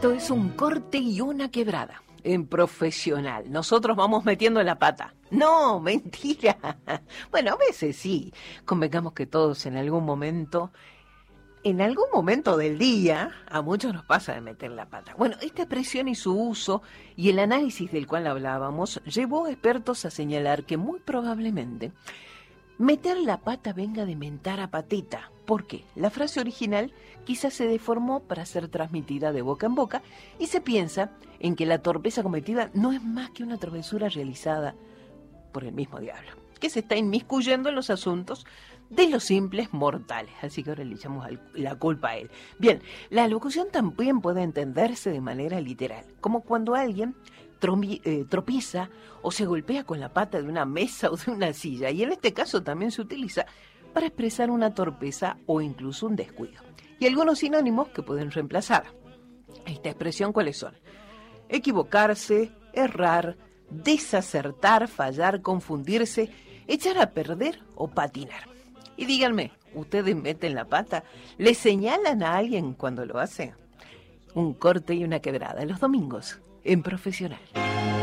Esto es un corte y una quebrada. En Profesional, nosotros vamos metiendo la pata. No, mentira. Bueno, a veces sí. Convengamos que todos en algún momento del día, a muchos nos pasa de meter la pata. Bueno, esta expresión y su uso y el análisis del cual hablábamos llevó a expertos a señalar que muy probablemente meter la pata venga de mentar a patita. ¿Por qué? La frase original quizás se deformó para ser transmitida de boca en boca y se piensa en que la torpeza cometida no es más que una travesura realizada por el mismo diablo, que se está inmiscuyendo en los asuntos de los simples mortales. Así que ahora le echamos la culpa a él. Bien, la locución también puede entenderse de manera literal, como cuando alguien tropieza o se golpea con la pata de una mesa o de una silla, y en este caso también se utiliza para expresar una torpeza o incluso un descuido. Y algunos sinónimos que pueden reemplazar esta expresión, ¿cuáles son? Equivocarse, errar, desacertar, fallar, confundirse, echar a perder o patinar. Y díganme, ¿ustedes meten la pata? ¿Le señalan a alguien cuando lo hace? Un corte y una quebrada los domingos en Profesional.